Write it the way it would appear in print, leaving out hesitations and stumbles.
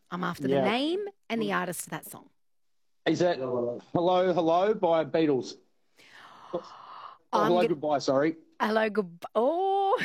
I'm after the Yeah. name and the artist of that song. Is that Hello, Hello by Beatles? Oh, I'm Hello, gonna Goodbye, sorry. hello good. Oh.